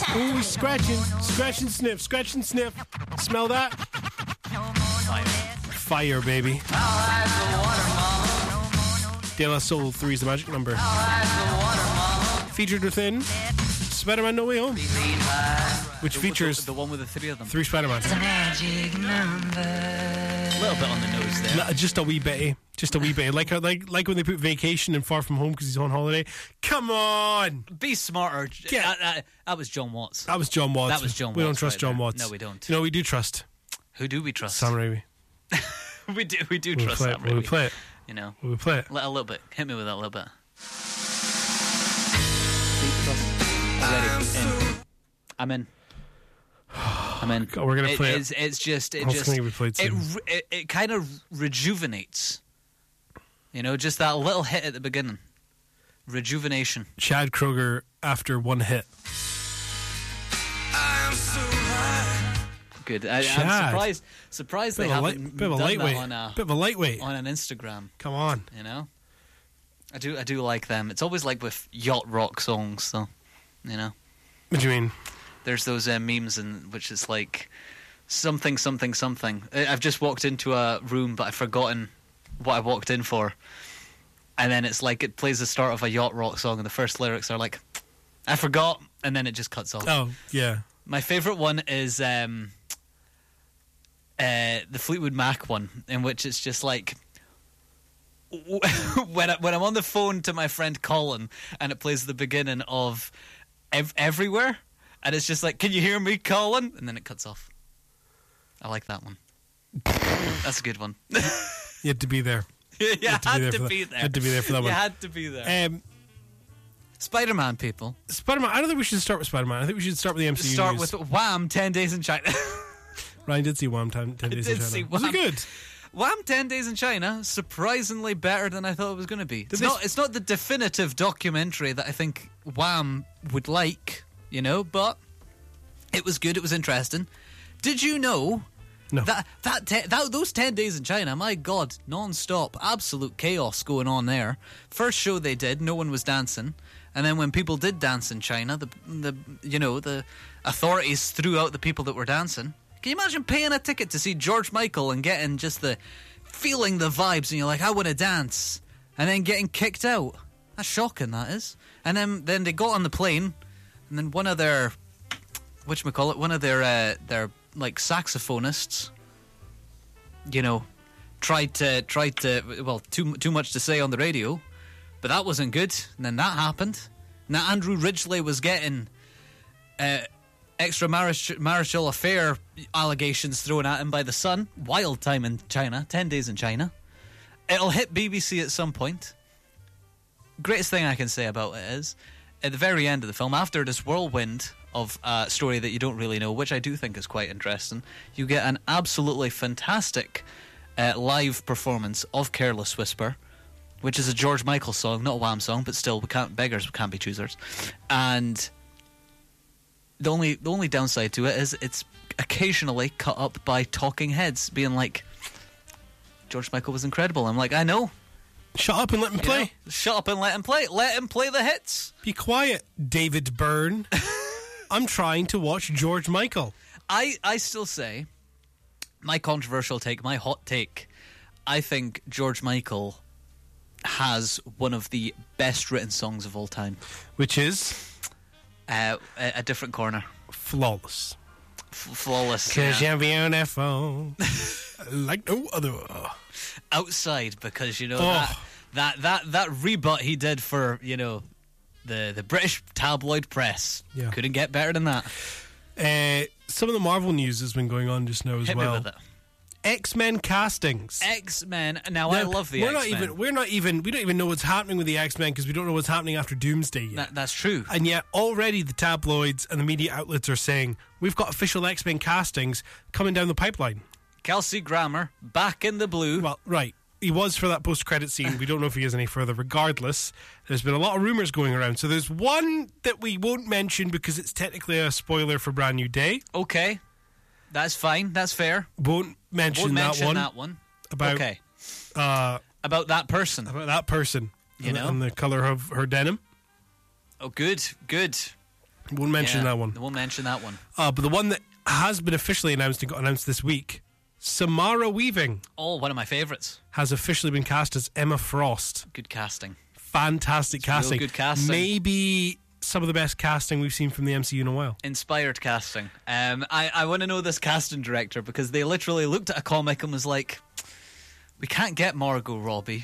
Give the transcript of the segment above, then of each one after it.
Ooh, he's scratching. Scratch and sniff. Scratch and sniff. Smell that? Fire, baby. De La Soul 3 is the magic number. Featured within Spider-Man No Way Home, which features the one with the three of them. 3 Spider-Man. Magic number. A little bit on the nose there. Just a wee bit. Just a wee bit. Like when they put Vacation in Far From Home because he's on holiday. Come on! Be smarter. That was John Watts. That was John Watts. That was John Watts. We don't trust John there. Watts. No, we don't. You know, we do trust. Who do we trust? Sam Raimi. we do trust Sam Raimi. Will we play it? You know. Will we play it? A little bit. Hit me with that a little bit. I'm in. God, we're gonna play it. It's just it kind of rejuvenates. You know, just that little hit at the beginning. Rejuvenation. Chad Kroeger after one hit. Good. I'm surprised they haven't done lightweight. that Bit of a lightweight on an Instagram. Come on. You know, I do like them. It's always like with yacht rock songs, so you know. What do you mean? There's those memes which is like something. I've just walked into a room, but I've forgotten what I walked in for. And then it's like it plays the start of a yacht rock song, and the first lyrics are like, "I forgot," and then it just cuts off. Oh yeah. My favorite one is the Fleetwood Mac one, in which it's just like when I'm on the phone to my friend Colin, and it plays the beginning of Everywhere. And it's just like, "Can you hear me, Colin?" And then it cuts off. I like that one. That's a good one. You had to be there. You had to be there. Had to be there for that one. You had to be there. Spider-Man, people. Spider-Man. I don't think we should start with Spider-Man. I think we should start with the MCU. Start with Wham! 10 Days in China. Ryan did see Wham! 10 Days in China. Was it good? Wham! 10 Days in China, surprisingly better than I thought it was going to be. It's not the definitive documentary that I think Wham! Would like, you know, but it was good, it was interesting. Did you know that those 10 days in China, my God, non-stop, absolute chaos going on there. First show they did, no one was dancing. And then when people did dance in China, the authorities threw out the people that were dancing. Can you imagine paying a ticket to see George Michael and getting just feeling the vibes, and you're like, I want to dance, and then getting kicked out? That's shocking, that is. And then they got on the plane, and then one of their like saxophonists, you know, tried to well, too much to say on the radio, but that wasn't good. And then that happened. Now Andrew Ridgeley was getting extramarital affair allegations thrown at him by the Sun. Wild time in China. 10 days in China. It'll hit BBC at some point. Greatest thing I can say about it is, at the very end of the film, after this whirlwind of a story that you don't really know, which I do think is quite interesting, you get an absolutely fantastic live performance of Careless Whisper, which is a George Michael song, not a Wham song, but still, beggars can't be choosers. And the only downside to it is it's occasionally cut up by talking heads being like, George Michael was incredible. I'm like, I know. Shut up and let him play. Shut up and let him play. Let him play the hits. Be quiet, David Byrne. I'm trying to watch George Michael. I still say, my controversial take, my hot take, I think George Michael has one of the best written songs of all time. Which is? A Different Corner. Flawless. Flawless. Cause you're beautiful. Like no other. Outside, because, you know, that rebut he did for, you know, the British tabloid press. Yeah. Couldn't get better than that. Some of the Marvel news has been going on just now as Hit well. Me with it. X-Men castings. X-Men. Now I love the X-Men. We don't even know what's happening with the X-Men because we don't know what's happening after Doomsday yet. That's true. And yet already the tabloids and the media outlets are saying we've got official X-Men castings coming down the pipeline. Kelsey Grammer back in the blue. Well, right. He was for that post-credit scene. We don't know if he is any further. Regardless, there's been a lot of rumours going around. So there's one that we won't mention because it's technically a spoiler for Brand New Day. Okay. That's fine. That's fair. Won't mention that one. About, okay. About that person. About that person. You know? And the colour of her denim. Oh, good. Good. Won't mention that one. Won't mention that one. But the one that has been officially announced and got announced this week, Samara Weaving. Oh, one of my favourites. Has officially been cast as Emma Frost. Good casting. Fantastic casting. Real good casting. Maybe some of the best casting we've seen from the MCU in a while. Inspired casting. I want to know this casting director because they literally looked at a comic and was like, we can't get Margot Robbie.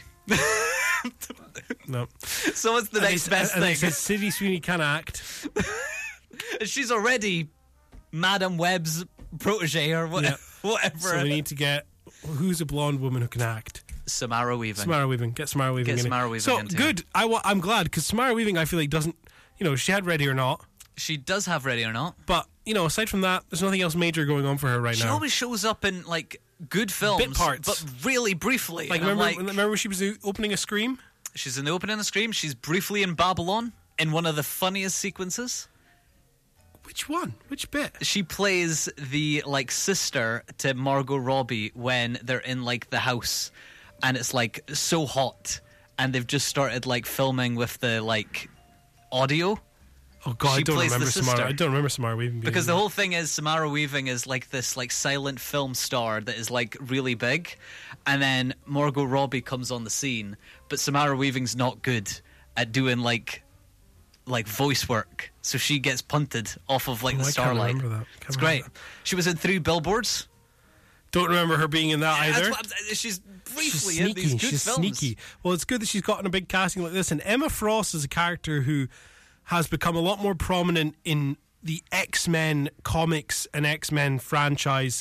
No. So what's the next best and thing? they said Sydney Sweeney can act. She's already Madam Web's protege or whatever. So we need to get, who's a blonde woman who can act? Samara Weaving. Samara Weaving. Get Samara Weaving. Get in Samara it. Weaving So into good. I'm glad because Samara Weaving, I feel like doesn't. She had Ready or Not. She does have Ready or Not, but aside from that, there's nothing else major going on for her right now. She always shows up in like good films, bit parts, but really briefly. Like remember when she was opening a Scream? She's in the opening of Scream. She's briefly in Babylon in one of the funniest sequences. Which one? Which bit? She plays the like sister to Margot Robbie when they're in like the house, and it's like so hot, and they've just started like filming with the like audio. Oh God, She I don't plays remember the Samara. sister. I don't remember Samara Weaving being Because in the it. whole thing is Samara Weaving is like this like silent film star that is like really big, and then Margot Robbie comes on the scene, but Samara Weaving's not good at doing like voice work, so she gets punted off of like the I starlight. can't remember that. It's great. She was in 3 Billboards. Don't remember her being in that either. She's briefly She's in sneaky. these good She's films. sneaky. Well, it's good that she's gotten a big casting like this. And Emma Frost is a character who has become a lot more prominent in the X-Men comics and X-Men franchise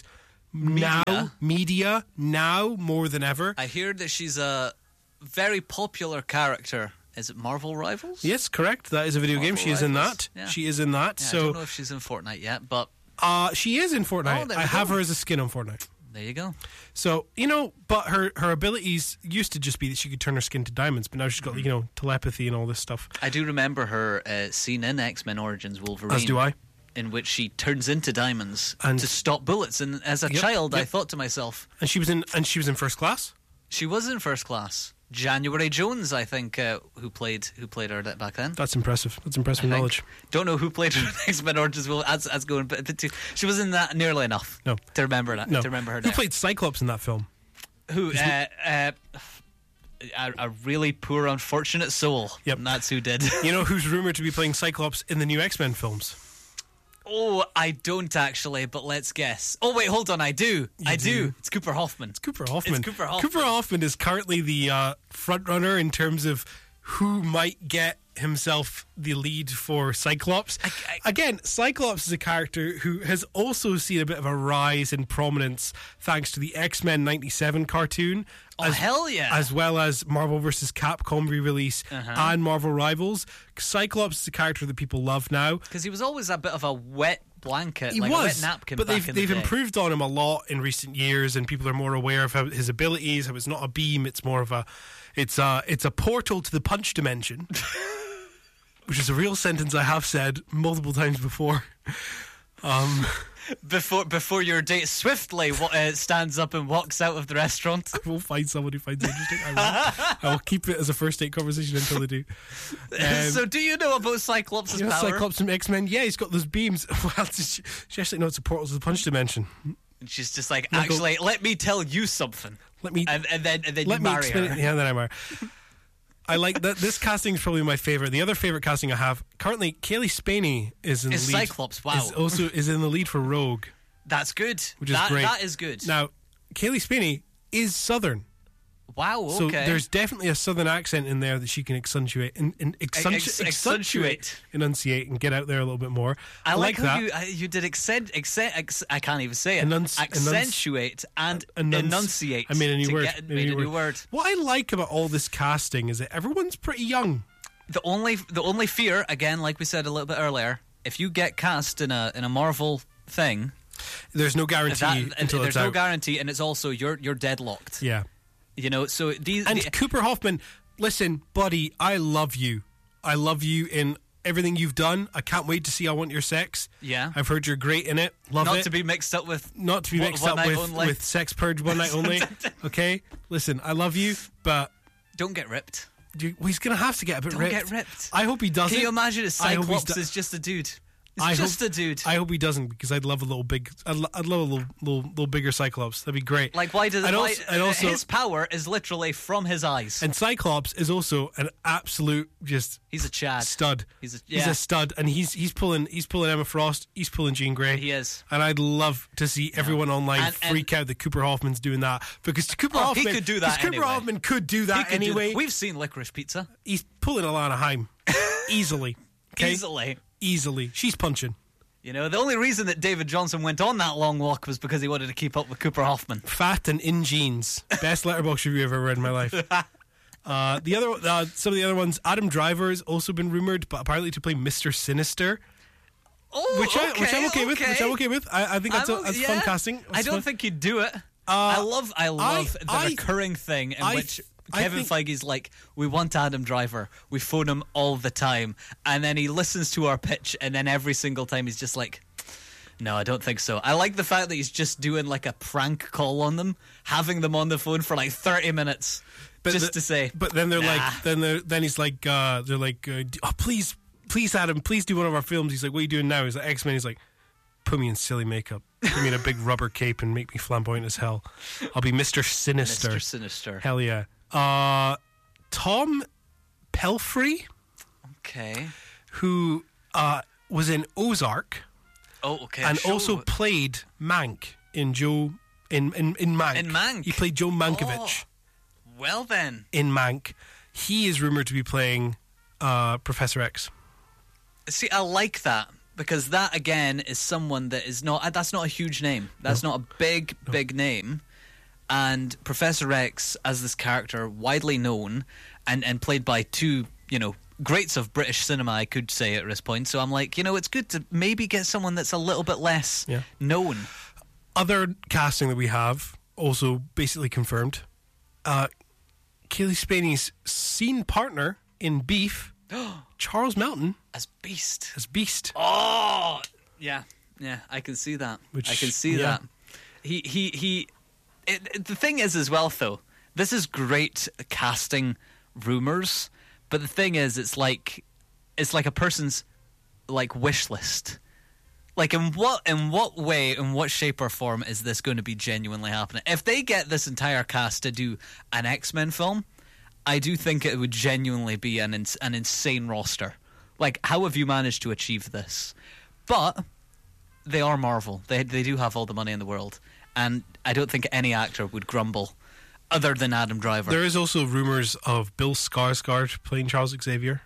media now more than ever. I hear that she's a very popular character. Is it Marvel Rivals? Yes, correct. That is a video game. Marvel She is in Rivals. that. Yeah. She is in that. Yeah, I So don't know if she's in Fortnite yet, but she is in Fortnite. Oh, there I we have go. her as a skin on Fortnite. there you go. So, but her abilities used to just be that she could turn her skin to diamonds, but now she's got, telepathy and all this stuff. I do remember her scene in X-Men Origins Wolverine. As do I. In which she turns into diamonds And- to stop bullets. And as a child, I thought to myself, And she was in First Class. she was in First Class. January Jones, I think, who played her back then. That's impressive. That's impressive I think. knowledge. Don't know who played her in X-Men Origins. Well, that's going. But she was in that nearly enough. No. To remember that. No. To remember her. Who now. played Cyclops in that film? Who? A really poor, unfortunate soul. Yep. And that's who did. You know who's rumored to be playing Cyclops in the new X-Men films? Oh, I don't actually, but let's guess. Oh, wait, hold on. I do. I do. It's Cooper Hoffman. Cooper Hoffman. It's Cooper Hoffman. Cooper Hoffman is currently the front runner in terms of who might get himself the lead for Cyclops. Again, Cyclops is a character who has also seen a bit of a rise in prominence thanks to the X-Men 97 cartoon. Oh, hell yeah. As well as Marvel vs. Capcom re-release and Marvel Rivals. Cyclops is a character that people love now. Because he was always a bit of a wet blanket, He like was, a wet napkin but back in the they've day. improved on him a lot in recent years, and people are more aware of how his abilities. How it's not a beam; it's more of it's a portal to the punch dimension, which is a real sentence I have said multiple times before. Before your date swiftly stands up and walks out of the restaurant. I will find someone who finds it interesting. I will keep it as a first date conversation until they do. So, do you know about Cyclops' You know, power? Cyclops from X-Men. Yeah, he's got those beams. Well, she actually knows it's a portal to the punch dimension. And she's just like, actually, let me tell you something. Let me and then let you me marry explain her. it. Yeah, then I marry. I like that. This casting is probably my favorite. The other favorite casting I have currently, Kaylee Spaney is in Is the lead. Cyclops, wow. Is in the lead for Rogue, That's good. which is great. That is good. Now, Kaylee Spaney is Southern, Wow, okay. so there's definitely a Southern accent in there that she can accentuate and enunciate and get out there a little bit more. I like how that. you did I can't even say it. Accentuate and enunciate. I made a new word. Made a new word. What I like about all this casting is that everyone's pretty young. The only fear, again, like we said a little bit earlier, if you get cast in a Marvel thing, There's no guarantee until there's it's no out. guarantee, and it's also you're deadlocked. Yeah. You know, so these And Cooper Hoffman, listen, buddy, I love you. I love you in everything you've done. I can't wait to see I Want Your Sex. Yeah. I've heard you're great in it. Love not it. to be mixed up with Not to be One- mixed One up Night with, Only. with Sex Purge One Night Only. Okay? Listen, I love you, but don't get ripped. he's going to have to get a bit Don't ripped. get ripped. I hope he doesn't. Can you imagine if I hope Cyclops he's is just a dude? It's just a dude. I hope he doesn't, because I'd love a little big. I'd love a little bigger Cyclops. That'd be great. Like, why does his power is literally from his eyes? And Cyclops is also an absolute he's a Chad stud. He's a stud, and he's pulling Emma Frost. He's pulling Jean Grey. He is, and I'd love to see everyone online freak out that Cooper Hoffman's doing that, because Hoffman, he could do that. Cooper Hoffman could do that anyway. We've seen Licorice Pizza. He's pulling Alana Haim easily. Okay? Easily. She's punching. You know, the only reason that David Johnson went on that long walk was because he wanted to keep up with Cooper Hoffman. Fat and in jeans. Best Letterboxd review I've ever read in my life. Some of the other ones. Adam Driver has also been rumored, but apparently to play Mr. Sinister. Which I'm okay with. I think that's fun casting. I don't think he'd do it. I love the recurring thing in which Kevin Feige's like, we want Adam Driver. We phone him all the time. And then he listens to our pitch, and then every single time he's just like, no, I don't think so. I like the fact that he's just doing like a prank call on them, having them on the phone for like 30 minutes to say. But then they're like, then he's like, they're like, oh, please, Adam, please do one of our films. He's like, what are you doing now? He's like, X-Men. He's like, put me in silly makeup. Put me in a big rubber cape and make me flamboyant as hell. I'll be Mr. Sinister. Mr. Sinister. Hell yeah. Tom Pelphrey. Okay. Who was in Ozark. Oh, okay. And also played Mank in Mank. In Mank. He played Joe Mankiewicz. Oh, well then. In Mank. He is rumored to be playing Professor X. See, I like that. Because that, again, is someone that is not... That's not a huge name. That's not a big name. And Professor X, as this character, widely known and played by two, greats of British cinema, I could say at this point. So I'm like, it's good to maybe get someone that's a little bit less known. Other casting that we have, also basically confirmed. Kaylee Spaney's scene partner in Beef... Charles Melton as Beast. Oh, yeah, I can see that. I can see that. The thing is as well, though, this is great casting rumors, but the thing is, it's like a person's like wish list. Like in what way, in what shape or form is this going to be genuinely happening? If they get this entire cast to do an X-Men film, I do think it would genuinely be an insane roster. Like, how have you managed to achieve this? But they are Marvel. They do have all the money in the world. And I don't think any actor would grumble other than Adam Driver. There is also rumours of Bill Skarsgård playing Charles Xavier.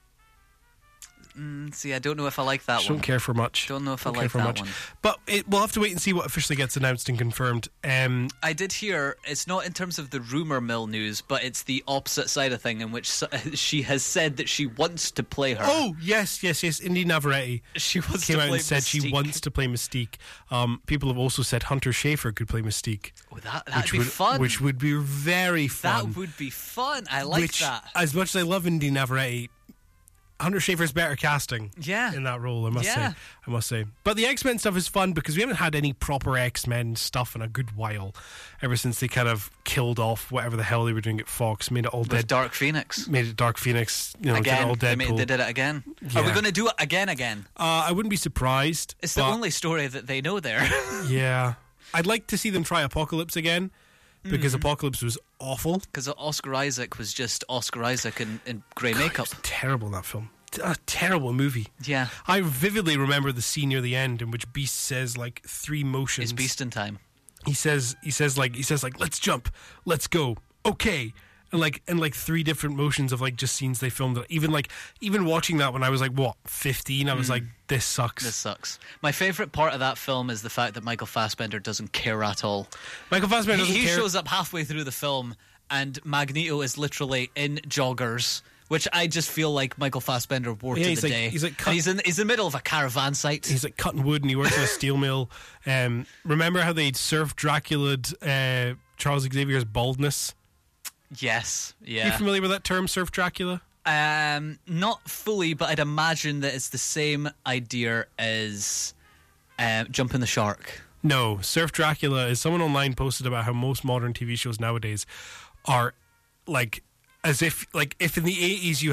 See, I don't know if I like that one. Don't care for much. Don't know if I like that one. But we'll have to wait and see what officially gets announced and confirmed. I did hear, it's not in terms of the rumour mill news, but it's the opposite side of thing in which she has said that she wants to play her. Oh, yes. Indy Navarrete came out and said Mystique. she wants to play Mystique. People have also said Hunter Schafer could play Mystique. Oh, that'd be fun. Which would be very fun. That would be fun. I like that. As much as I love Indy Navarrete, Hunter Schafer's better casting in that role, I must say. But the X-Men stuff is fun because we haven't had any proper X-Men stuff in a good while, ever since they kind of killed off whatever the hell they were doing at Fox, made it all dead. Dark Phoenix. Made it Dark Phoenix, again, did it all Deadpool. They did it again. Yeah. Are we going to do it again? I wouldn't be surprised. It's the only story that they know there. Yeah. I'd like to see them try Apocalypse again, because Apocalypse was awful. Because Oscar Isaac was just Oscar Isaac in grey makeup. It was terrible, that film. A terrible movie. Yeah. I vividly remember the scene near the end in which Beast says like 3 motions. It's Beast in time. He says let's jump, let's go, okay. And like 3 different motions of like just scenes they filmed. Even watching that when I was like 15, I was like, this sucks. My favourite part of that film is the fact that Michael Fassbender doesn't care at all. Michael Fassbender doesn't care. He shows up halfway through the film and Magneto is literally in joggers, which I just feel like Michael Fassbender wore to the day. He's in the middle of a caravan site. He's like cutting wood and he works at a steel mill. Remember how they'd surf Dracula'd Charles Xavier's baldness? Yes, yeah. You familiar with that term, surf Dracula? Not fully, but I'd imagine that it's the same idea as jumping the shark. No, surf Dracula is someone online posted about how most modern TV shows nowadays are like as if in the 80s you had a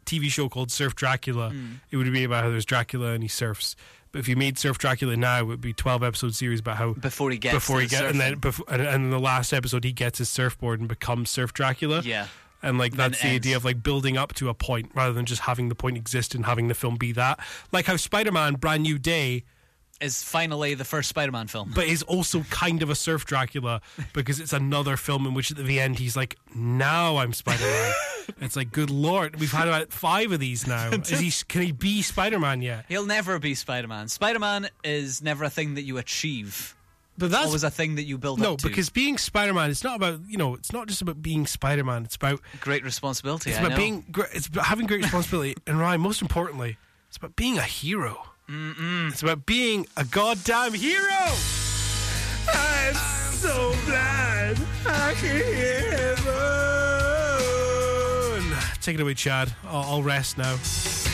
TV show called Surf Dracula, it would be about how there's Dracula and he surfs. But if you made Surf Dracula now, it would be 12-episode series about how before he gets and then and in the last episode he gets his surfboard and becomes Surf Dracula. Yeah. And like that's the idea of like building up to a point rather than just having the point exist and having the film be that. Like how Spider-Man Brand New Day is finally the first Spider-Man film, but is also kind of a Surf Dracula because it's another film in which at the end he's like, now I'm Spider-Man. It's like, good lord, we've had about 5 of these now. Can he be Spider-Man yet? He'll never be Spider-Man. Spider-Man is never a thing that you achieve. But that's always a thing that you build up to. No, because being Spider-Man, it's not about, it's not just about being Spider-Man. It's about great responsibility. It's about it's about having great responsibility, and Ryan, most importantly, it's about being a hero. It's about being a goddamn hero. I'm so glad I can hear heaven. Take it away, Chad. I'll rest now.